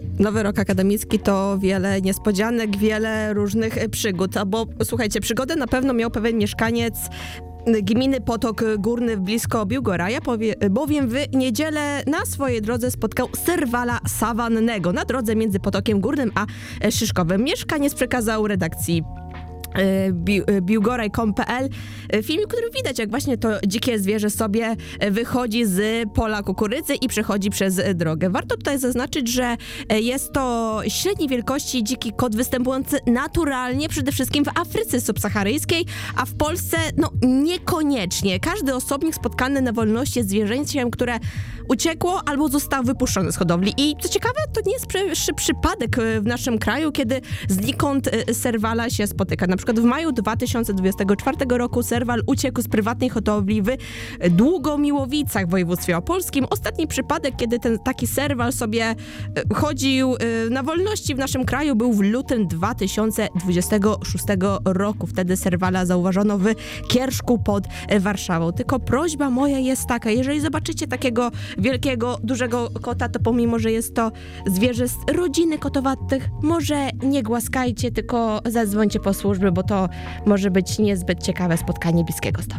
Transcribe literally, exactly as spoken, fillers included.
Nowy rok akademicki to wiele niespodzianek, wiele różnych przygód, bo słuchajcie, przygodę na pewno miał pewien mieszkaniec gminy Potok Górny blisko Biłgoraja, bowiem w niedzielę na swojej drodze spotkał serwala sawannego na drodze między Potokiem Górnym a Szyszkowem. Mieszkaniec przekazał redakcji Bi- biłgoraj kropka com kropka pe el film, który widać, jak właśnie to dzikie zwierzę sobie wychodzi z pola kukurydzy i przechodzi przez drogę. Warto tutaj zaznaczyć, że jest to średniej wielkości dziki kot występujący naturalnie przede wszystkim w Afryce subsaharyjskiej, a w Polsce no niekoniecznie. Każdy osobnik spotkany na wolności jest zwierzęciem, które uciekło albo zostało wypuszczone z hodowli. I co ciekawe, to nie jest pierwszy przypadek w naszym kraju, kiedy znikąd serwala się spotyka. Na przykład w maju dwa tysiące dwudziestego czwartego roku serwal uciekł z prywatnej hodowli w Długomiłowicach w województwie opolskim. Ostatni przypadek, kiedy ten taki serwal sobie chodził na wolności w naszym kraju, był w lutym dwa tysiące dwudziestego szóstego roku. Wtedy serwala zauważono w Kierszku pod Warszawą. Tylko prośba moja jest taka, jeżeli zobaczycie takiego wielkiego, dużego kota, to pomimo, że jest to zwierzę z rodziny kotowatych, może nie głaskajcie, tylko zadzwońcie po służby, bo to może być niezbyt ciekawe spotkanie bliskiego z domem.